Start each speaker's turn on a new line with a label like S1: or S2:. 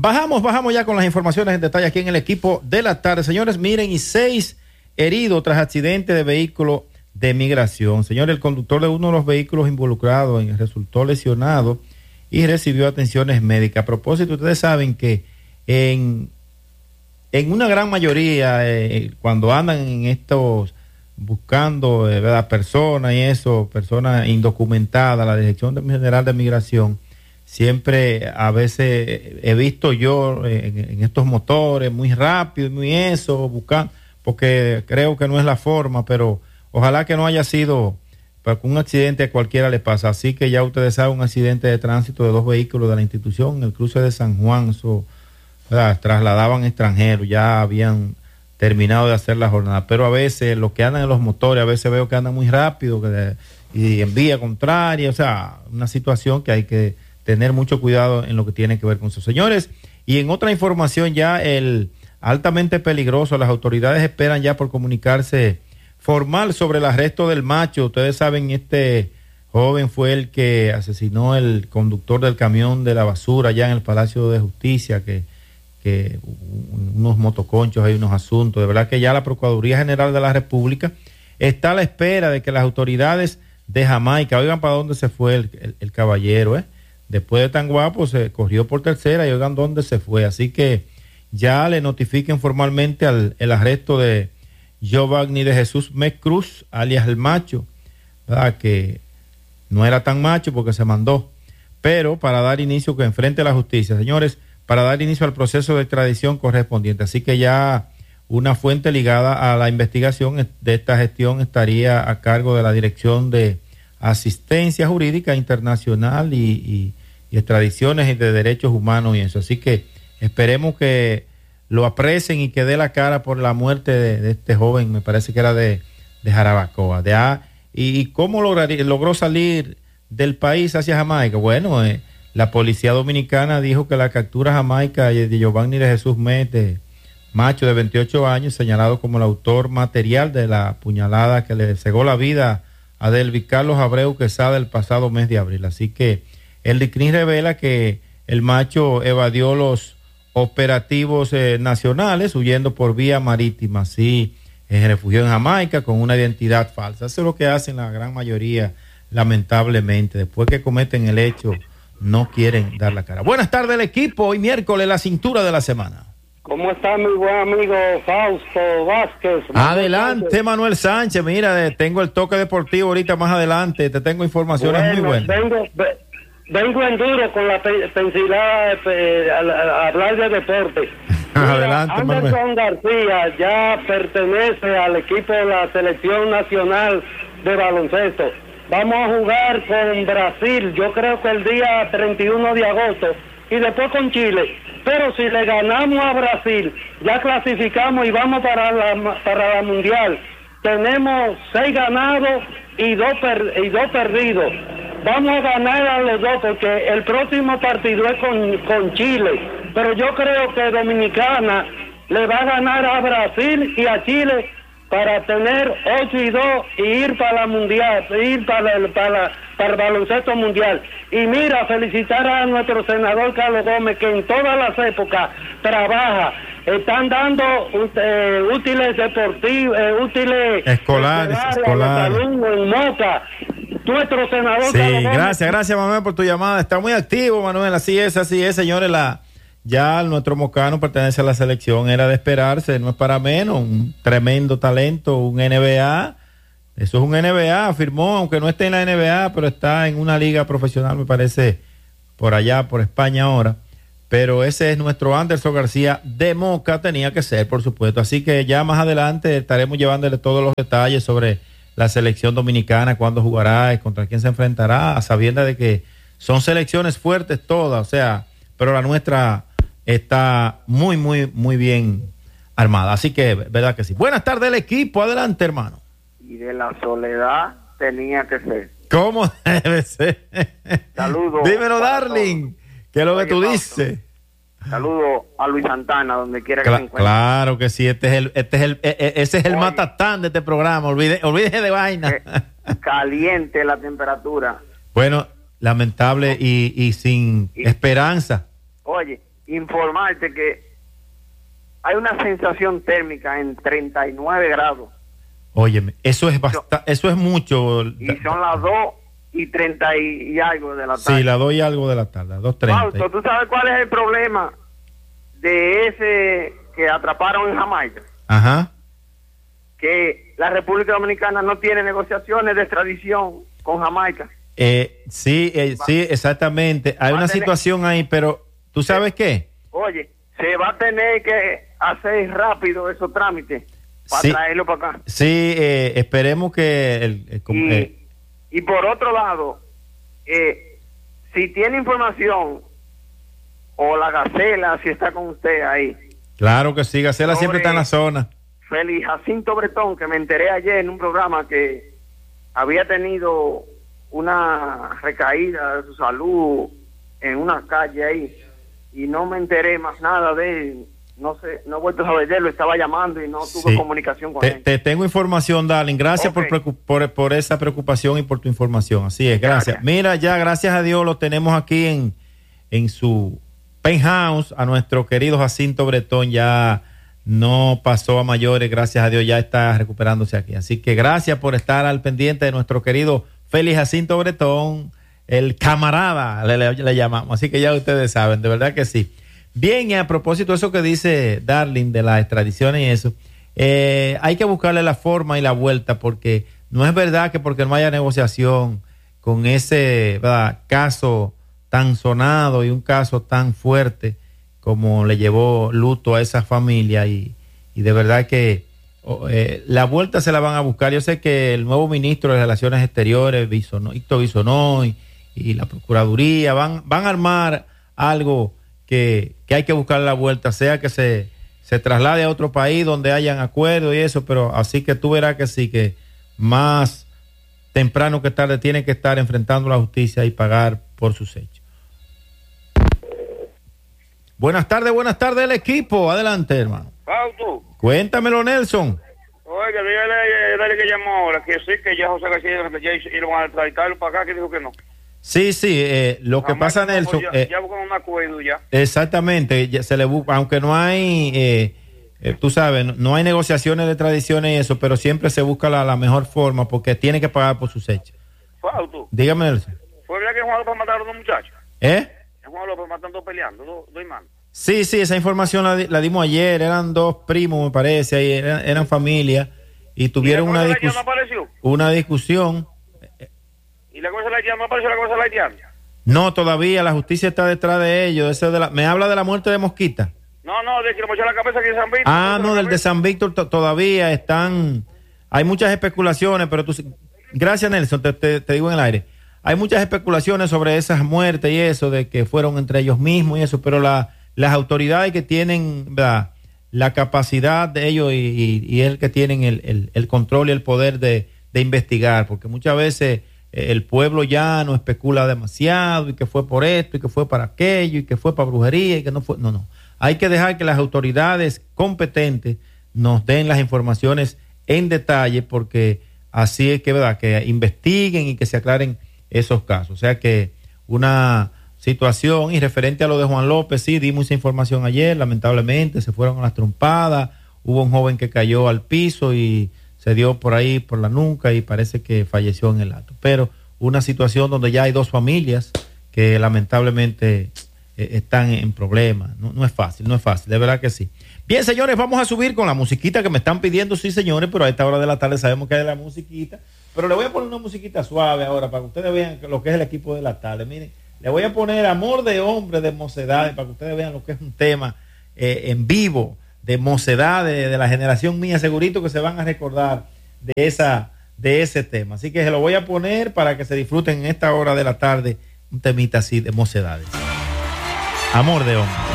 S1: Bajamos ya con las informaciones en detalle aquí en el equipo de la tarde. Señores, miren, y 6 heridos tras accidente de vehículo de migración. Señores, el conductor de uno de los vehículos involucrados resultó lesionado y recibió atenciones médicas. A propósito, ustedes saben que en una gran mayoría, cuando andan en estos buscando ¿verdad? Personas y eso, personas indocumentadas, la Dirección General de Migración, siempre a veces he visto yo en estos motores muy rápido, muy eso, buscando, porque creo que no es la forma, pero ojalá que no haya sido, porque un accidente a cualquiera le pasa. Así que ya ustedes saben, un accidente de tránsito de 2 vehículos de la institución en el cruce de San Juan, ¿verdad? Trasladaban extranjeros, ya habían terminado de hacer la jornada, pero a veces los que andan en los motores, a veces veo que andan muy rápido y en vía contraria, o sea, una situación que hay que tener mucho cuidado en lo que tiene que ver con eso. Señores, y en otra información ya, el altamente peligroso, las autoridades esperan ya por comunicarse formal sobre el arresto del macho. Ustedes saben, este joven fue el que asesinó el conductor del camión de la basura allá en el Palacio de Justicia, que unos motoconchos, hay unos asuntos. De verdad que ya la Procuraduría General de la República está a la espera de que las autoridades de Jamaica, oigan para dónde se fue el caballero, después de tan guapo se corrió por tercera y oigan dónde se fue. Así que ya le notifiquen formalmente el arresto de Giovanni de Jesús Cruz, alias el macho, ¿verdad? Que no era tan macho porque se mandó, pero para dar inicio, que enfrente a la justicia, señores, para dar inicio al proceso de extradición correspondiente. Así que ya una fuente ligada a la investigación de esta gestión estaría a cargo de la Dirección de Asistencia Jurídica Internacional y extradiciones y de derechos humanos y eso. Así que esperemos que lo aprecien y que dé la cara por la muerte de este joven, me parece que era de Jarabacoa. ¿Y cómo logró salir del país hacia Jamaica? Bueno, la policía dominicana dijo que la captura a Jamaica de Giovanni de Jesús Mete, macho de 28 años, señalado como el autor material de la puñalada que le cegó la vida a Delvis Carlos Abreu Quesada el pasado mes de abril. Así que el DICRIN revela que el macho evadió los operativos nacionales huyendo por vía marítima. Así se refugió en Jamaica con una identidad falsa. Eso es lo que hacen la gran mayoría, lamentablemente. Después que cometen el hecho, no quieren dar la cara. Buenas tardes, el equipo. Hoy miércoles, la cintura de la semana.
S2: ¿Cómo está mi buen amigo Fausto Vázquez?
S1: Adelante, Manuel Sánchez. Mira, tengo el toque deportivo ahorita más adelante. Te tengo informaciones muy buenas.
S2: Vengo en duro con la pensilada a hablar de deporte.
S1: Adelante,
S2: Anderson García ya pertenece al equipo de la selección nacional de baloncesto. Vamos a jugar con Brasil, yo creo que el día 31 de agosto, y después con Chile. Pero si le ganamos a Brasil, ya clasificamos y vamos para la Mundial. Tenemos 6 ganados y 2 perdidos. Vamos a ganar a los 2 porque el próximo partido es con Chile. Pero yo creo que Dominicana le va a ganar a Brasil y a Chile para tener 8-2 y ir para la Mundial, ir para el baloncesto mundial. Y mira, felicitar a nuestro senador Carlos Gómez, que en todas las épocas trabaja. Están dando útiles deportivos, útiles
S1: escolares.
S2: En Moca. Nuestro senador
S1: Carlos Gómez. Gracias Manuel por tu llamada. Está muy activo, Manuel. Así es, señores. Ya nuestro mocano pertenece a la selección, era de esperarse, no es para menos, un tremendo talento, un NBA, eso es un NBA, firmó, aunque no esté en la NBA, pero está en una liga profesional, me parece, por allá, por España ahora, pero ese es nuestro Anderson García de Moca, tenía que ser, por supuesto, así que ya más adelante estaremos llevándole todos los detalles sobre la selección dominicana, cuándo jugará y contra quién se enfrentará, sabiendo de que son selecciones fuertes todas, o sea, pero la nuestra está muy, muy, muy bien armada. Así que, verdad que sí. Buenas tardes, el equipo. Adelante, hermano.
S3: Y de la soledad tenía que ser.
S1: ¿Cómo debe ser?
S3: Saludos.
S1: Dímelo, darling. ¿Qué es lo que tú dices?
S3: Saludos a Luis Santana, donde quiera que se encuentre.
S1: Claro que sí. Ese es el matatán de este programa. Olvídese de vaina.
S3: Caliente la temperatura.
S1: Bueno, lamentable y sin esperanza.
S3: Oye, informarte que hay una sensación térmica en 39 grados.
S1: Óyeme, eso es mucho.
S3: Y son las 2:30 y algo de la tarde.
S1: Sí, las 2 y algo de la tarde, 2:30.
S3: Fausto, ¿tú sabes cuál es el problema de ese que atraparon en Jamaica?
S1: Ajá.
S3: Que la República Dominicana no tiene negociaciones de extradición con Jamaica.
S1: Sí, exactamente. Hay una situación ahí, pero ¿tú sabes qué?
S3: Oye, se va a tener que hacer rápido esos trámites para traerlo para acá.
S1: Sí, esperemos que...
S3: y por otro lado, si tiene información, o la Gacela, si está con usted ahí.
S1: Claro que sí, Gacela siempre está en la zona.
S3: Félix Jacinto Bretón, que me enteré ayer en un programa que había tenido una recaída de su salud en una calle ahí, y no me enteré más nada de él. No sé, no he vuelto a saber de él, lo estaba llamando y no tuve comunicación con él.
S1: Te tengo información, Darling. Gracias por esa preocupación y por tu información. Así es, gracias. Mira, ya gracias a Dios lo tenemos aquí en su penthouse, a nuestro querido Jacinto Bretón. Ya no pasó a mayores, gracias a Dios, ya está recuperándose aquí. Así que gracias por estar al pendiente de nuestro querido Félix Jacinto Bretón, el camarada, le llamamos. Así que ya ustedes saben, de verdad que sí. Bien, y a propósito de eso que dice Darling de las extradiciones y eso, hay que buscarle la forma y la vuelta, porque no es verdad que porque no haya negociación con ese caso tan sonado y un caso tan fuerte como le llevó luto a esa familia, y de verdad que la vuelta se la van a buscar. Yo sé que el nuevo ministro de Relaciones Exteriores, Víctor Bisonó, y la Procuraduría van a armar algo que hay que buscar la vuelta, sea que se traslade a otro país donde hayan acuerdos y eso, pero así que tú verás que sí, que más temprano que tarde tiene que estar enfrentando la justicia y pagar por sus hechos. Buenas tardes el equipo, adelante, hermano.
S4: Fausto.
S1: Cuéntamelo, Nelson.
S4: Oiga, dile que llamó ahora, que sí, que ya José García ya iban a extraditarlo para acá, que dijo que no.
S1: Sí, lo que pasa, Nelson...
S4: ya buscan un acuerdo ya.
S1: Exactamente, ya se le busca, aunque no hay, tú sabes, no hay negociaciones de tradiciones y eso, pero siempre se busca la mejor forma, porque tiene que pagar por sus hechos.
S4: Fausto.
S1: Dígame, Nelson.
S4: ¿Fue verdad que Juan López mataron a dos muchachos? Juan López matando peleando, dos hermanos.
S1: Sí, esa información la dimos ayer, eran dos primos, me parece, ahí eran familia, y tuvieron una discusión.
S4: ¿Y la cosa de la haitiana no apareció la cosa de la haitiana?
S1: No, todavía, la justicia está detrás de ellos. ¿Me habla de la muerte de Mosquita?
S4: No, de que le mochó la cabeza aquí de San Víctor.
S1: No, del de San Víctor todavía están... Hay muchas especulaciones, pero gracias, Nelson, te digo en el aire. Hay muchas especulaciones sobre esas muertes y eso, de que fueron entre ellos mismos y eso, pero las autoridades que tienen la capacidad de ellos y el que tienen el control y el poder de investigar, porque muchas veces el pueblo ya no especula demasiado, y que fue por esto, y que fue para aquello, y que fue para brujería, y que no fue... No. Hay que dejar que las autoridades competentes nos den las informaciones en detalle, porque así es que investiguen y que se aclaren esos casos. O sea que una situación, y referente a lo de Juan López, sí, dimos esa información ayer, lamentablemente se fueron a las trompadas, hubo un joven que cayó al piso y se dio por ahí por la nuca y parece que falleció en el acto. Pero una situación donde ya hay dos familias que lamentablemente están en problemas. No es fácil, de verdad que sí. Bien, señores, vamos a subir con la musiquita que me están pidiendo, sí, señores, pero a esta hora de la tarde sabemos que hay la musiquita. Pero le voy a poner una musiquita suave ahora para que ustedes vean lo que es el equipo de la tarde. Miren, le voy a poner Amor de Hombre de Mocedades para que ustedes vean lo que es un tema en vivo de Mocedades, de la generación mía. Segurito que se van a recordar de ese tema. Así que se lo voy a poner para que se disfruten en esta hora de la tarde un temita así de Mocedades. Amor de Hombre.